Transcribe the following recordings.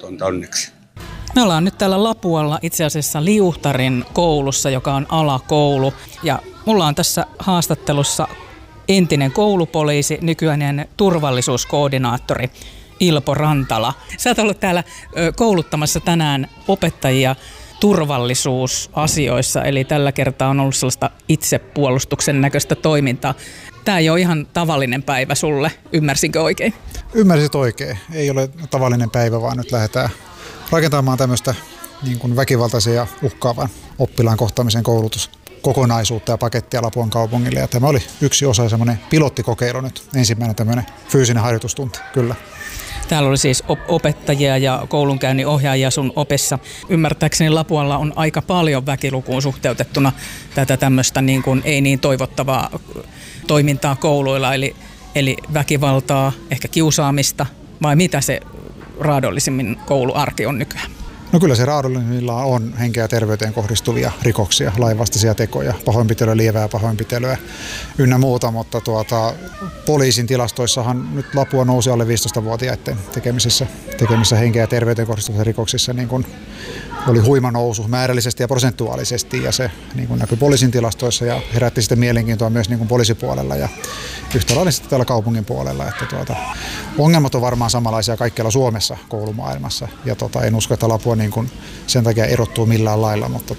ongelmatonta onneksi. Me ollaan nyt täällä Lapualla itse asiassa Liuhtarin koulussa, joka on alakoulu. Ja mulla on tässä haastattelussa entinen koulupoliisi, nykyinen turvallisuuskoordinaattori Ilpo Rantala. Sä oot ollut täällä kouluttamassa tänään opettajia turvallisuusasioissa, eli tällä kertaa on ollut sellaista itsepuolustuksen näköistä toimintaa. Tämä ei ole ihan tavallinen päivä sulle, ymmärsinkö oikein? Ymmärsit oikein. Ei ole tavallinen päivä, vaan nyt lähdetään rakentamaan tämmöistä niin kuin väkivaltaisen ja uhkaavan oppilaan kohtaamisen koulutuskokonaisuutta ja pakettia Lapuan kaupungille. Ja tämä oli yksi osa, semmoinen pilottikokeilu nyt, ensimmäinen tämmöinen fyysinen harjoitustunti, kyllä. Täällä oli siis opettajia ja koulunkäynnin ohjaajia sun opessa. Ymmärtääkseni Lapualla on aika paljon väkilukuun suhteutettuna tätä tämmöistä niin kuin ei niin toivottavaa toimintaa kouluilla, eli väkivaltaa, ehkä kiusaamista, vai mitä se raadollisimmin kouluarki on nykyään? No kyllä se raadollisimmillaan on henkeä ja terveyteen kohdistuvia rikoksia, lainvastaisia tekoja, pahoinpitelyä, lievää pahoinpitelyä ynnä muuta, mutta poliisin tilastoissahan nyt Lapua nousi alle 15-vuotiaiden tekemisissä henkeä ja terveyteen kohdistuvissa rikoksissa niin kuin oli huima nousu määrällisesti ja prosentuaalisesti, ja se niin kuin näkyi poliisin tilastoissa ja herätti sitten mielenkiintoa myös niin kuin poliisipuolella ja yhtä lailla sitten täällä kaupungin puolella. Että ongelmat on varmaan samanlaisia kaikkialla Suomessa koulumaailmassa, ja en usko, että Lapua niin kuin sen takia erottuu millään lailla, mutta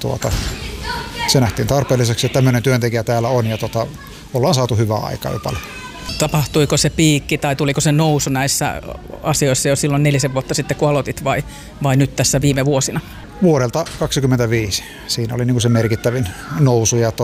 se nähtiin tarpeelliseksi, että tämmöinen työntekijä täällä on, ja ollaan saatu hyvää aikaa jo paljon. Tapahtuiko se piikki tai tuliko se nousu näissä asioissa jo silloin 4 vuotta sitten, kun aloitit, vai nyt tässä viime vuosina? Vuodelta 2025. Siinä oli niin kuin se merkittävin nousu, ja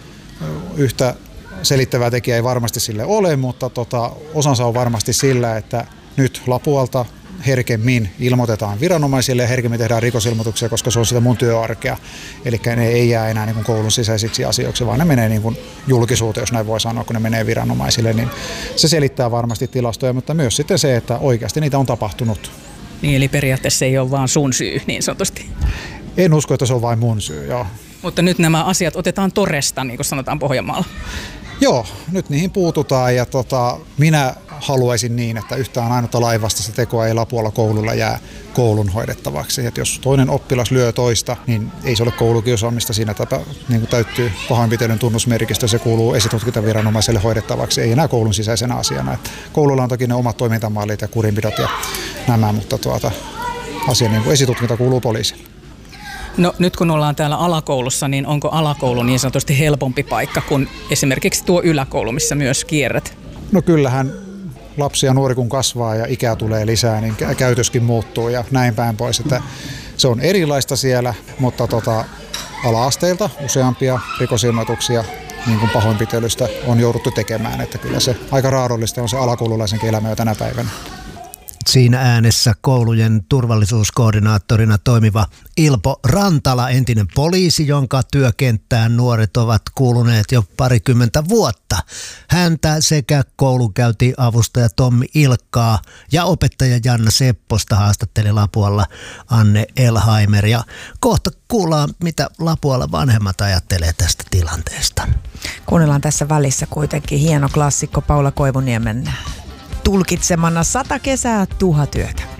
yhtä selittävää tekijää ei varmasti sille ole, mutta osansa on varmasti sillä, että nyt Lapualta herkemmin ilmoitetaan viranomaisille ja herkemmin tehdään rikosilmoituksia, koska se on sitä mun työarkea. Eli ne ei jää enää niin kuin koulun sisäisiksi asioiksi, vaan ne menee niin kuin julkisuuteen, jos näin voi sanoa, kun ne menee viranomaisille. Niin se selittää varmasti tilastoja, mutta myös sitten se, että oikeasti niitä on tapahtunut. Niin, eli periaatteessa ei ole vaan sun syy niin sanotusti. En usko, että se on vain mun syy, joo. Mutta nyt nämä asiat otetaan toresta, niin kuin sanotaan Pohjanmaalla. Joo, nyt niihin puututaan, ja minä haluaisin niin, että yhtään ainutta lainvastaista tekoa ei Lapualla koululla jää koulun hoidettavaksi. Että jos toinen oppilas lyö toista, niin ei se ole koulukiusaamista, siinä niin kuin täyttyy pahoinpitelyn tunnusmerkistö, se kuuluu esitutkintaviranomaiselle hoidettavaksi, ei enää koulun sisäisenä asiana. Että koululla on toki ne omat toimintamallit ja kurinpidot ja nämä, mutta asia niin kuin esitutkinta kuuluu poliisille. No nyt kun ollaan täällä alakoulussa, niin onko alakoulu niin sanotusti helpompi paikka kuin esimerkiksi tuo yläkoulu, missä myös kierrät? No kyllähän lapsi ja nuori kun kasvaa ja ikää tulee lisää, niin käytöskin muuttuu ja näin päin pois. Että se on erilaista siellä, mutta ala-asteilta useampia rikosilmoituksia niin kuin pahoinpitelystä on jouduttu tekemään. Että kyllä se aika raadollista on se alakoululaisenkin elämä jo tänä päivänä. Siinä äänessä koulujen turvallisuuskoordinaattorina toimiva Ilpo Rantala, entinen poliisi, jonka työkenttään nuoret ovat kuuluneet jo 20 vuotta. Häntä sekä koulunkäyntiavustaja Tommi Ilkkaa ja opettaja Janna Sepposta haastatteli Lapualla Anne Elhaimer. Ja kohta kuullaan, mitä Lapualla vanhemmat ajattelee tästä tilanteesta. Kuunnellaan tässä välissä kuitenkin hieno klassikko Paula Koivuniemen tulkitsemana 100 kesää, 1000 yötä.